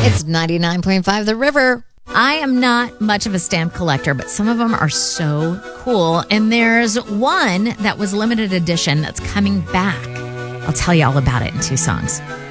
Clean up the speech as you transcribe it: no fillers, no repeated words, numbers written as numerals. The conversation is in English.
It's 99.5 The River. I am not much of a stamp collector, but some of them are so cool. And there's one that was limited edition that's coming back. I'll tell you all about it in 2 songs.